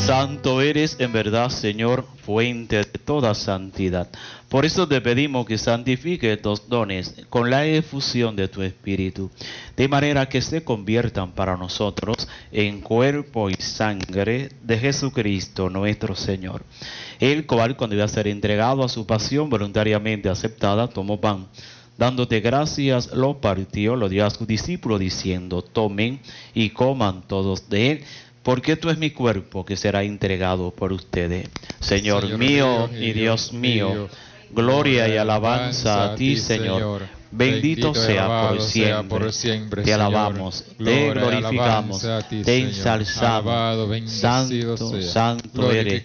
Santo eres en verdad, Señor, fuente de toda santidad. Por eso te pedimos que santifique estos dones con la efusión de tu Espíritu, de manera que se conviertan para nosotros en cuerpo y sangre de Jesucristo nuestro Señor. El cual, cuando iba a ser entregado a su pasión voluntariamente aceptada, tomó pan. Dándote gracias, lo partió, lo dio a sus discípulos, diciendo: tomen y coman todos de él, porque esto es mi cuerpo que será entregado por ustedes. Señor mío y Dios mío, gloria y alabanza a ti, Señor. Bendito sea por siempre. Te alabamos, te glorificamos, te ensalzamos. Santo, santo eres.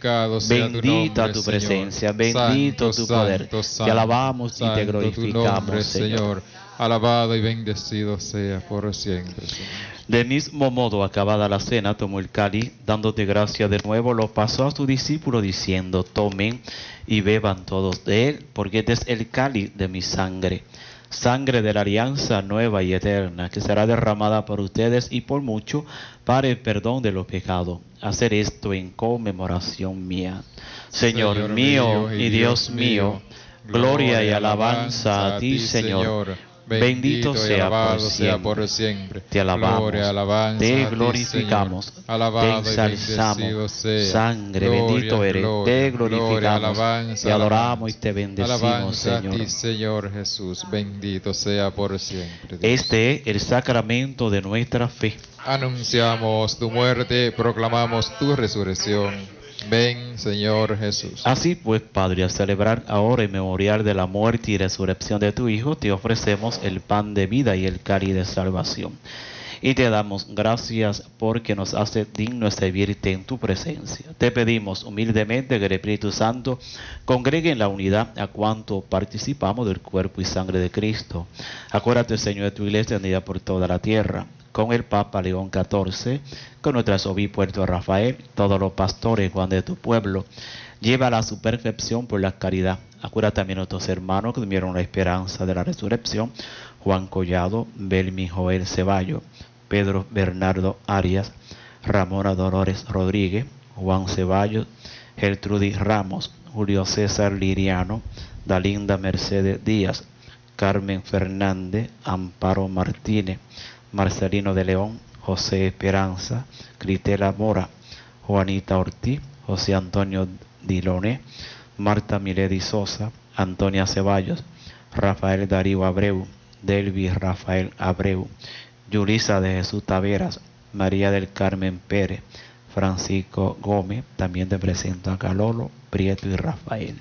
Bendita tu presencia, bendito tu poder. Te alabamos y te glorificamos, Señor. Alabado y bendecido sea por siempre, Señor. De mismo modo, acabada la cena, tomó el cáliz, dándote gracia de nuevo, lo pasó a sus discípulos, diciendo: tomen y beban todos de él, porque este es el cáliz de mi sangre, sangre de la alianza nueva y eterna, que será derramada por ustedes y por muchos para el perdón de los pecados. Hacer esto en conmemoración mía. Señor mío y Dios mío, gloria y alabanza a ti, Señor. Bendito sea por siempre. Te alabamos, te glorificamos, te ensalzamos. Sangre, bendito eres, te glorificamos, te adoramos y te bendecimos, Señor. A ti, Señor Jesús, bendito sea por siempre, Dios. Este es el sacramento de nuestra fe. Anunciamos tu muerte, proclamamos tu resurrección. Ven, Señor Jesús. Así pues, Padre, al celebrar ahora el memorial de la muerte y resurrección de tu Hijo, te ofrecemos el pan de vida y el cáliz de salvación. Y te damos gracias porque nos hace dignos servirte en tu presencia. Te pedimos humildemente que el Espíritu Santo congregue en la unidad a cuanto participamos del cuerpo y sangre de Cristo. Acuérdate, Señor, de tu iglesia unida por toda la tierra, con el Papa León XIV, con nuestro arzobispo Puerto Rafael, todos los pastores, Juan, de tu pueblo. Llévala a su perfección por la caridad. Acuérdate también a nuestros hermanos que tuvieron la esperanza de la resurrección: Juan Collado, Belmi Joel Ceballos, Pedro Bernardo Arias, Ramona Dolores Rodríguez, Juan Ceballos, Gertrudis Ramos, Julio César Liriano, Dalinda Mercedes Díaz, Carmen Fernández, Amparo Martínez, Marcelino de León, José Esperanza, Critela Mora, Juanita Ortiz, José Antonio Diloné, Marta Milady Sosa, Antonia Ceballos, Rafael Darío Abreu, Delvi Rafael Abreu, Yulisa de Jesús Taveras, María del Carmen Pérez, Francisco Gómez. También te presento a Calolo, Prieto y Rafael.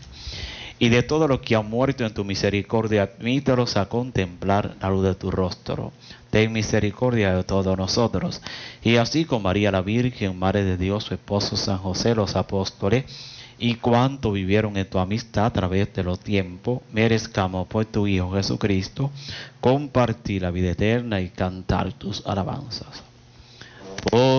Y de todos los que han muerto en tu misericordia, admítelos a contemplar la luz de tu rostro. Ten misericordia de todos nosotros. Y así con María la Virgen, Madre de Dios, su esposo San José, los apóstoles, y cuanto vivieron en tu amistad a través de los tiempos, merezcamos por tu Hijo Jesucristo compartir la vida eterna y cantar tus alabanzas. Por